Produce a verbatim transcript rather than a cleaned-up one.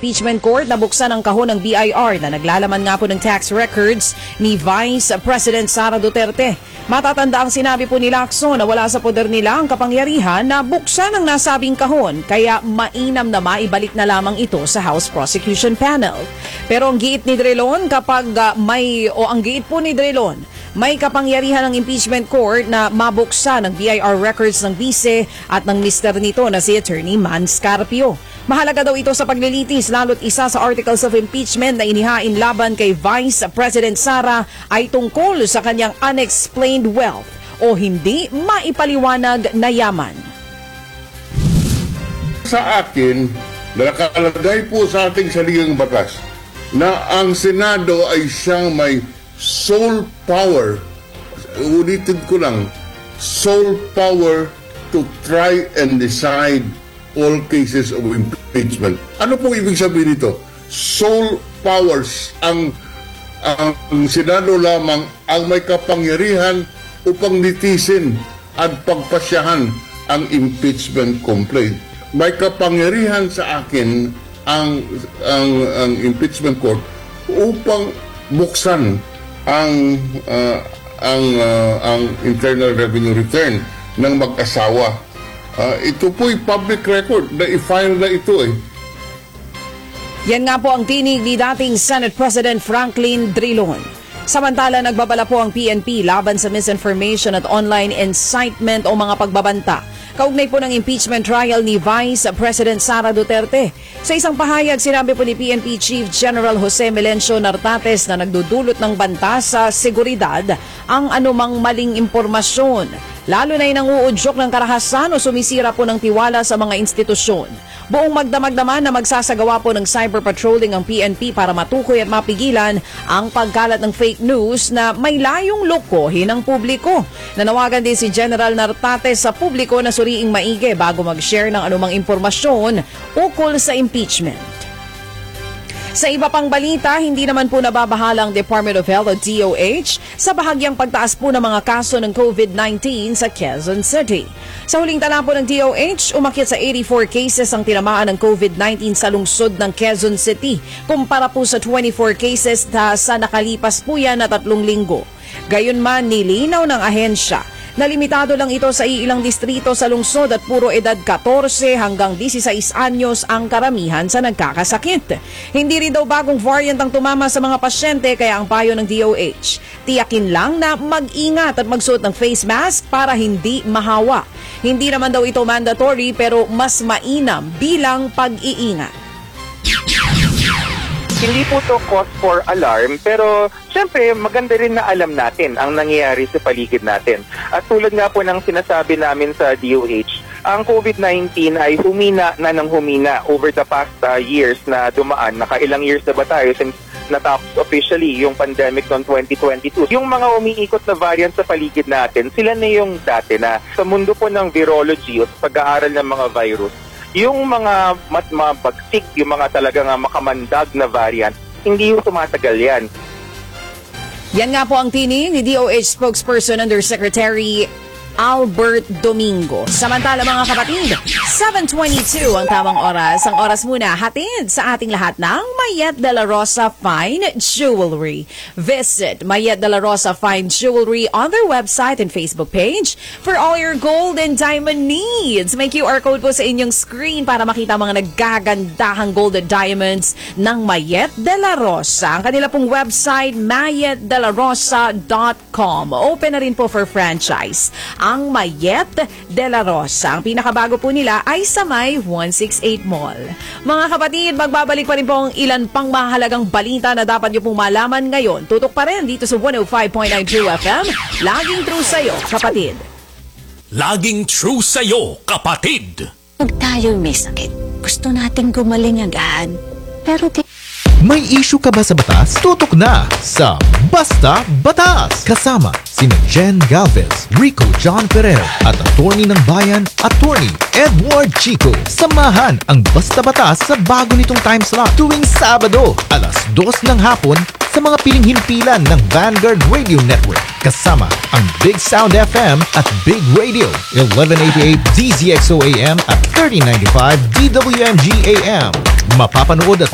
Impeachment Court na buksan ang kahon ng B I R na naglalaman nga po ng tax records ni Vice President Sara Duterte. Matatanda ang sinabi po ni Lacson na wala sa poder nila ang kapangyarihan na buksan ang nasabing kahon, kaya mainam na maibalik na lamang ito sa House Prosecution Panel. Pero ang giit ni Drilon kapag uh, may, o ang giit po ni Drilon, may kapangyarihan ng impeachment court na mabuksan ng B I R records ng vice at ng mister nito na si Attorney Man Scarpio. Mahalaga daw ito sa paglilitis, lalo't isa sa articles of impeachment na inihain laban kay Vice President Sara ay tungkol sa kanyang unexplained wealth o hindi maipaliwanag na yaman. Sa akin, nakalagay po sa ating saligang batas na ang Senado ay siyang may sole power, ulitin ko lang, sole power to try and decide all cases of impeachment. Ano po ibig sabihin nito? Sole powers, ang, ang, ang Senado lamang ang may kapangyarihan upang litisin at pagpasyahan ang impeachment complaint. May kapangyarihan sa akin ang, ang, ang impeachment court upang buksan ang uh, ang uh, ang Internal Revenue Return ng mag-asawa. Uh, ito po'y public record na i-file na ito eh. Yan nga po ang tinig ni dating Senate President Franklin Drilon. Samantala, nagbabala po ang P N P laban sa misinformation at online incitement o mga pagbabanta kaugnay po ng impeachment trial ni Vice President Sara Duterte. Sa isang pahayag, sinabi po ni P N P Chief General Jose Melencio Nartates na nagdudulot ng banta sa seguridad ang anumang maling impormasyon, lalo na yung nanguudyok ng karahasan o sumisira po ng tiwala sa mga institusyon. Buong magdamag naman na magsasagawa po ng cyber patrolling ang P N P para matukoy at mapigilan ang pagkalat ng fake news na may layong lokohin ng publiko. Nanawagan din si General Nartates sa publiko na suriing maigi bago mag-share ng anumang impormasyon ukol sa impeachment. Sa iba pang balita, hindi naman po nababahala ang Department of Health o D O H sa bahagyang pagtaas po ng mga kaso ng COVID nineteen sa Quezon City. Sa huling tala po ng D O H, umakyat sa eighty-four cases ang tinamaan ng COVID nineteen sa lungsod ng Quezon City, kumpara po sa twenty-four cases na sa nakalipas po yan na tatlong linggo. Gayunman, nilinaw ng ahensya na limitado lang ito sa iilang distrito sa lungsod at puro edad fourteen hanggang sixteen anyos ang karamihan sa nagkakasakit. Hindi rin daw bagong variant ang tumama sa mga pasyente, kaya ang payo ng D O H, tiyakin lang na mag-ingat at magsuot ng face mask para hindi mahawa. Hindi naman daw ito mandatory pero mas mainam bilang pag-iingat. Hindi po to cause for alarm, pero syempre maganda rin na alam natin ang nangyayari sa paligid natin. At tulad nga po ng sinasabi namin sa D O H, ang COVID nineteen ay humina na ng humina over the past uh, years na dumaan. Nakailang years na ba tayo since natapos officially yung pandemic noong twenty twenty-two. Yung mga umiikot na variant sa paligid natin, sila na yung dati na sa mundo po ng virology o sa pag-aaral ng mga virus, yung mga mas mabagsik, yung mga talagang makamandag na variant, hindi yung tumatagal yan. Yan nga po ang tinig ni D O H spokesperson Undersecretary Albert Domingo. Samantala mga kapatid, seven twenty-two ang tamang oras. Ang oras muna hatid sa ating lahat ng Mayet de la Rosa Fine Jewelry. Visit Mayet de la Rosa Fine Jewelry on their website and Facebook page for all your gold and diamond needs. May Q R code po sa inyong screen para makita mga naggagandahang gold and diamonds ng Mayet de la Rosa. Ang kanila pong website, mayet de la rosa dot com. Open na rin po for franchise ang Mayet de la Rosa. Ang pinakabago po nila ay sa may one sixty-eight Mall. Mga kapatid, magbabalik pa rin po ang ilan pang mahalagang balita na dapat niyo pong malaman ngayon. Tutok pa rin dito sa one oh five point nine True F M. Laging true sa'yo, kapatid. Laging true sa'yo, kapatid. Pag tayo'y may sakit, gusto nating gumaling agad. Pero di... May issue ka ba sa batas? Tutok na sa Basta Batas! Kasama sina Jen Galvez, Rico John Ferrer at attorney ng bayan, attorney Edward Chico. Samahan ang Basta Batas sa bago nitong time slot tuwing Sabado, alas dos ng hapon sa mga piling-himpilan ng Vanguard Radio Network. Kasama ang Big Sound F M at Big Radio, eleven eighty-eight D Z X O A M at thirty ninety-five D W M G A M. Mapapanood at